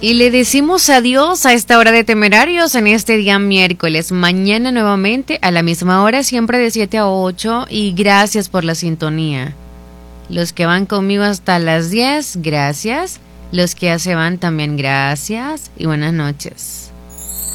Y le decimos adiós a esta hora de Temerarios en este día miércoles. Mañana nuevamente a la misma hora, siempre de 7 a 8. Y gracias por la sintonía. Los que van conmigo hasta las 10, gracias. Los que ya se van también, gracias. Y buenas noches.